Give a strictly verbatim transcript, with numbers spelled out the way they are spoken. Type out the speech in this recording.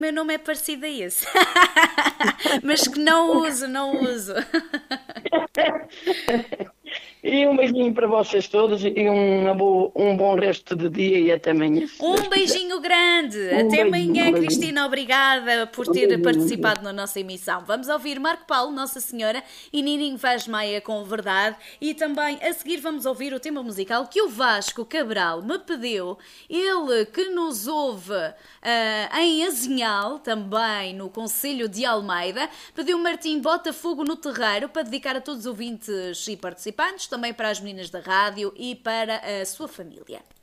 Meu nome é parecido a esse. Mas que não uso, não uso. E um beijinho para vocês todos e uma boa- um bom resto de dia e até amanhã, se Deus Um quiser. beijinho grande. Um Até beijinho, um amanhã, beijinho. Cristina. Obrigada por Um ter beijinho, um beijinho. participado na nossa emissão. Vamos ouvir Marco Paulo, Nossa Senhora, e Nininho Vaz Maia com Verdade. E também a seguir vamos ouvir o tema musical que o Vasco Cabral me pediu. Ele que nos ouve ah, em Azinhal, também no Concelho de Almeida, pediu Martim Botafogo no Terreiro para dedicar a todos os ouvintes e participantes, também para as meninas da rádio e para a sua família.